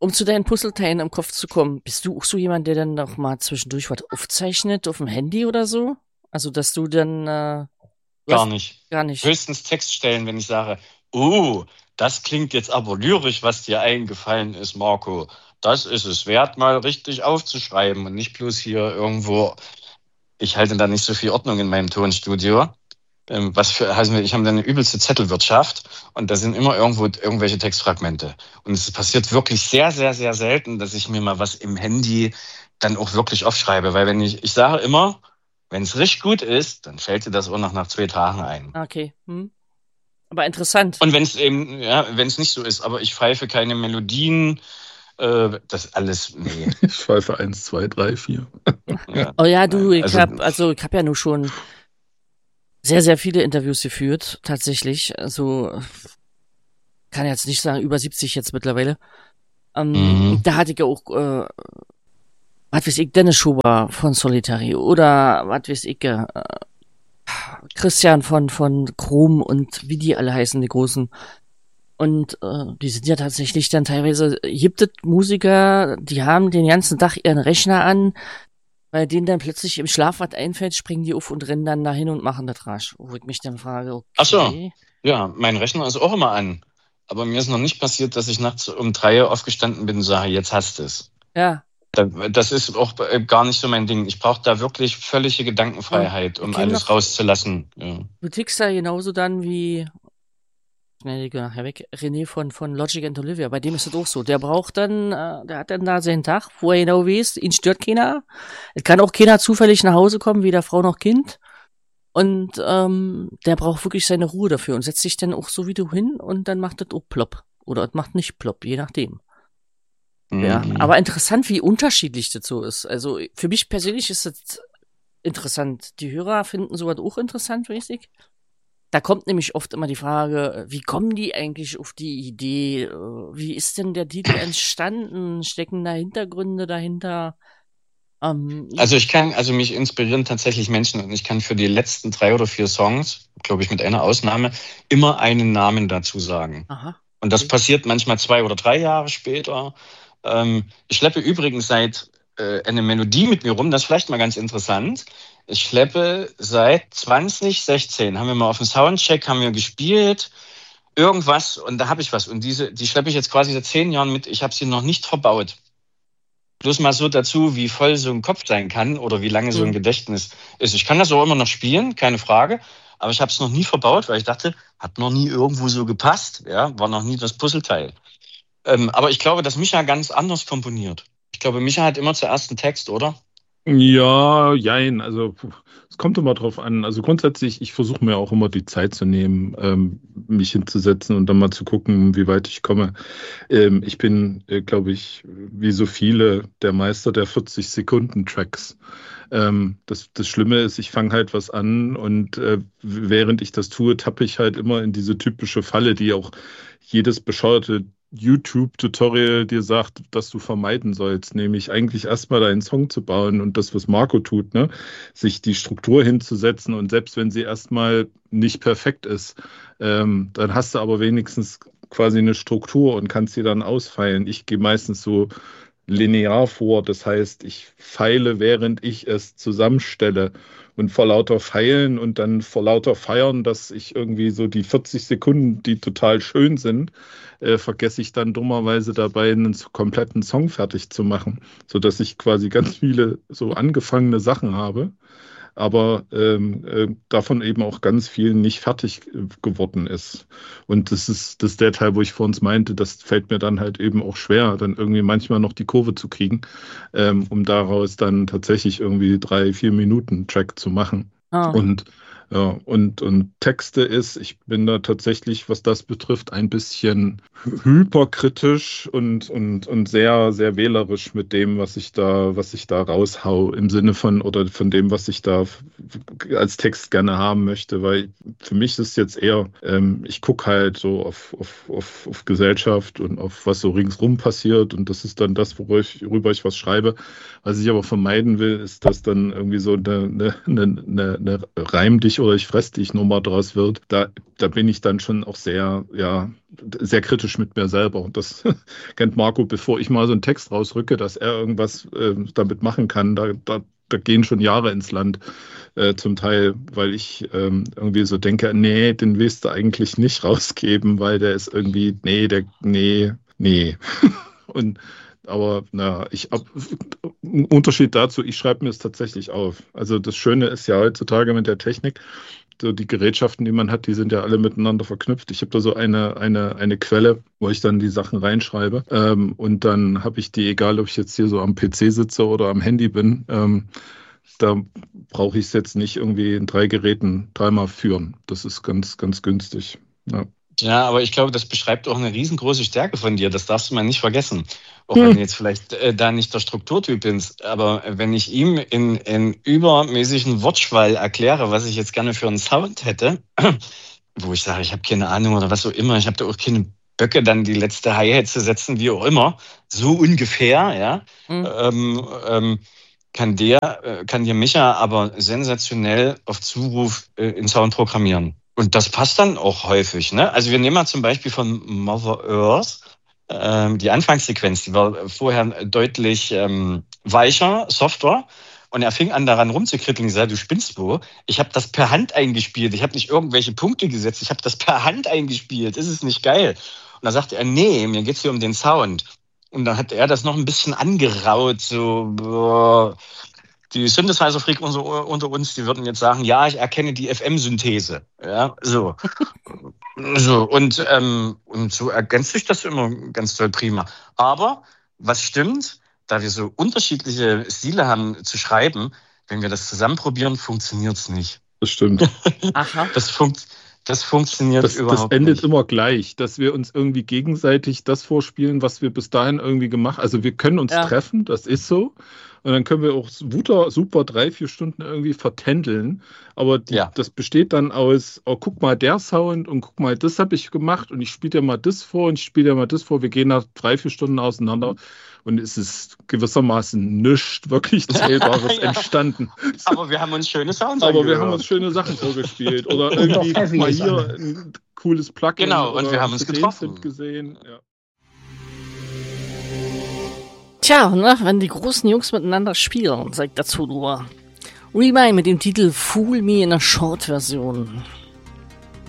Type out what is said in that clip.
Um zu deinen Puzzleteilen im Kopf zu kommen, bist du auch so jemand, der dann noch mal zwischendurch was aufzeichnet auf dem Handy oder so? Also, dass du dann, du Gar hast nicht. gar nicht. Höchstens Textstellen, wenn ich sage, das klingt jetzt aber lyrisch, was dir eingefallen ist, Marco. Das ist es wert, mal richtig aufzuschreiben und nicht bloß hier irgendwo. Ich halte da nicht so viel Ordnung in meinem Tonstudio. Ich habe da eine übelste Zettelwirtschaft und da sind immer irgendwo irgendwelche Textfragmente. Und es passiert wirklich sehr, sehr, sehr selten, dass ich mir mal was im Handy dann auch wirklich aufschreibe. Weil ich sage immer, wenn es richtig gut ist, dann fällt dir das auch noch nach 2 Tagen ein. Okay. Aber interessant. Und wenn es nicht so ist, aber ich pfeife keine Melodien, das alles, nee. Ich pfeife 1, 2, 3, 4. Ja, Oh ja, du, nein, ich hab ja nur schon sehr, sehr viele Interviews geführt, tatsächlich. Also, kann jetzt nicht sagen, über 70 jetzt mittlerweile. Da hatte ich ja auch, was weiß ich, Dennis Schuber von Solitary oder was weiß ich, Christian von Chrom und wie die alle heißen, die Großen. Und die sind ja tatsächlich dann teilweise, gibt es Musiker, die haben den ganzen Tag ihren Rechner an, bei denen dann plötzlich im Schlaf was einfällt, springen die auf und rennen dann dahin und machen das rasch. Wo ich mich dann frage, okay. Ach so, ja, mein Rechner ist auch immer an. Aber mir ist noch nicht passiert, dass ich nachts um 3 aufgestanden bin und sage, jetzt hast du es. Ja. Das ist auch gar nicht so mein Ding. Ich brauche da wirklich völlige Gedankenfreiheit, um alles rauszulassen. Ja. Du tickst da genauso dann wie Herr Weg, René von Logic and Olivia. Bei dem ist es auch so. Der braucht dann, der hat dann da seinen Tag, wo er genau weiß, ihn stört keiner. Es kann auch keiner zufällig nach Hause kommen, weder Frau noch Kind. Und der braucht wirklich seine Ruhe dafür und setzt sich dann auch so wie du hin und dann macht das auch plopp. Oder es macht nicht plopp, je nachdem. Ja, aber interessant, wie unterschiedlich das so ist. Also für mich persönlich ist das interessant. Die Hörer finden sowas auch interessant, richtig? Da kommt nämlich oft immer die Frage, wie kommen die eigentlich auf die Idee? Wie ist denn der Titel entstanden? Stecken da Hintergründe dahinter? Also mich inspirieren tatsächlich Menschen und ich kann für die letzten 3 oder 4 Songs, glaube ich mit einer Ausnahme, immer einen Namen dazu sagen. Aha. Und das passiert manchmal 2 oder 3 Jahre später. Ich schleppe übrigens seit eine Melodie mit mir rum, das ist vielleicht mal ganz interessant. Ich schleppe seit 2016, haben wir mal auf dem Soundcheck, haben wir gespielt, irgendwas und da habe ich was. Und die schleppe ich jetzt quasi seit 10 Jahren mit, ich habe sie noch nicht verbaut. Bloß mal so dazu, wie voll so ein Kopf sein kann oder wie lange so ein Gedächtnis ist. Ich kann das auch immer noch spielen, keine Frage, aber ich habe es noch nie verbaut, weil ich dachte, hat noch nie irgendwo so gepasst, ja, war noch nie das Puzzleteil. Aber ich glaube, dass Micha ganz anders komponiert. Ich glaube, Micha hat immer zuerst einen Text, oder? Ja, jein. Also es kommt immer drauf an. Also grundsätzlich, ich versuche mir auch immer die Zeit zu nehmen, mich hinzusetzen und dann mal zu gucken, wie weit ich komme. Ich bin, glaube ich, wie so viele, der Meister der 40-Sekunden-Tracks. Das Schlimme ist, ich fange halt was an und während ich das tue, tappe ich halt immer in diese typische Falle, die auch jedes bescheuerte YouTube-Tutorial dir sagt, dass du vermeiden sollst, nämlich eigentlich erstmal deinen Song zu bauen und das, was Marco tut, ne? Sich die Struktur hinzusetzen und selbst wenn sie erstmal nicht perfekt ist, dann hast du aber wenigstens quasi eine Struktur und kannst sie dann ausfeilen. Ich gehe meistens so linear vor, das heißt, ich feile, während ich es zusammenstelle. Und vor lauter Feilen und dann vor lauter Feiern, dass ich irgendwie so die 40 Sekunden, die total schön sind, vergesse ich dann dummerweise dabei, einen kompletten Song fertig zu machen, sodass ich quasi ganz viele so angefangene Sachen habe, aber davon eben auch ganz viel nicht fertig geworden ist. Und das ist der Teil, wo ich vorhin meinte, das fällt mir dann halt eben auch schwer, dann irgendwie manchmal noch die Kurve zu kriegen, um daraus dann tatsächlich irgendwie 3, 4 Minuten Track zu machen. Und ja, und Texte ich bin da tatsächlich, was das betrifft, ein bisschen hyperkritisch und sehr, sehr wählerisch mit dem, was ich da raushau, im Sinne von dem, was ich da als Text gerne haben möchte, weil für mich ist jetzt eher, ich gucke halt so auf Gesellschaft und auf was so ringsrum passiert und das ist dann das, worüber ich was schreibe. Was ich aber vermeiden will, ist, dass dann irgendwie so eine Reim dich oder ich fress dich Nummer draus wird, da bin ich dann schon auch sehr kritisch mit mir selber. Und das kennt Marco, bevor ich mal so einen Text rausrücke, dass er irgendwas damit machen kann, da gehen schon Jahre ins Land, zum Teil, weil ich irgendwie so denke, nee, den willst du eigentlich nicht rausgeben, weil der ist irgendwie, nee. Aber im Unterschied dazu, ich schreibe mir es tatsächlich auf. Also das Schöne ist ja heutzutage mit der Technik, so die Gerätschaften, die man hat, die sind ja alle miteinander verknüpft. Ich habe da so eine Quelle, wo ich dann die Sachen reinschreibe. Und dann habe ich die, egal ob ich jetzt hier so am PC sitze oder am Handy bin, da brauche ich es jetzt nicht irgendwie in 3 Geräten dreimal führen. Das ist ganz, ganz günstig. Ja. Ja, aber ich glaube, das beschreibt auch eine riesengroße Stärke von dir. Das darfst du mal nicht vergessen. Auch wenn du jetzt vielleicht da nicht der Strukturtyp bist. Aber wenn ich ihm in übermäßigen Wortschwall erkläre, was ich jetzt gerne für einen Sound hätte, wo ich sage, ich habe keine Ahnung oder was auch immer, ich habe da auch keine Böcke, dann die letzte Hi-Hat zu setzen, wie auch immer, so ungefähr, ja, kann dir Micha aber sensationell auf Zuruf in Sound programmieren. Und das passt dann auch häufig, ne? Also wir nehmen mal zum Beispiel von Mother Earth die Anfangssequenz, die war vorher deutlich weicher, softer. Und er fing an, daran rumzukritteln. Ich sagte, du spinnst wo? Ich habe das per Hand eingespielt. Ich habe nicht irgendwelche Punkte gesetzt. Ich habe das per Hand eingespielt. Ist es nicht geil? Und da sagte er, nee, mir geht's hier um den Sound. Und dann hat er das noch ein bisschen angeraut, so, boah. Die Synthesizer-Freak unter uns, die würden jetzt sagen, ja, ich erkenne die FM-Synthese. Ja, so. Und so ergänzt sich das immer ganz toll prima. Aber was stimmt, da wir so unterschiedliche Stile haben zu schreiben, wenn wir das zusammen probieren, funktioniert es nicht. Das stimmt. Aha. Das funktioniert überhaupt nicht. Das endet immer gleich, dass wir uns irgendwie gegenseitig das vorspielen, was wir bis dahin irgendwie gemacht haben. Also wir können uns treffen, das ist so. Und dann können wir auch super 3-4 Stunden irgendwie vertändeln. Aber das besteht dann aus, oh, guck mal der Sound und guck mal, das habe ich gemacht und ich spiele dir mal das vor und ich spiele dir mal das vor. Wir gehen nach 3-4 Stunden auseinander und es ist gewissermaßen nichts wirklich Zählbares entstanden. Aber wir haben uns schöne Sounds Wir haben uns schöne Sachen vorgespielt. Oder irgendwie mal hier ein cooles Plugin. Genau, und wir haben uns getroffen. Gesehen. Ja. Tja, ne, wenn die großen Jungs miteinander spielen, sagt dazu nur Remind mit dem Titel Fool Me in der Short-Version.